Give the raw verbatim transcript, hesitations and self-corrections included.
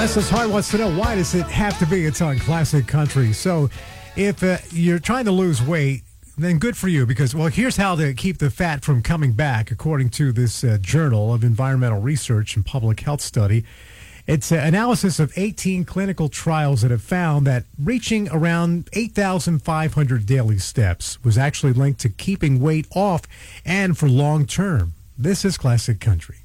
Restless Heart wants to know, why does it have to be? It's on Classic Country. So if uh, you're trying to lose weight, then good for you, because, well, here's how to keep the fat from coming back, according to this uh, Journal of Environmental Research and Public Health study. It's an analysis of eighteen clinical trials that have found that reaching around eight thousand five hundred daily steps was actually linked to keeping weight off and for long term. This is Classic Country.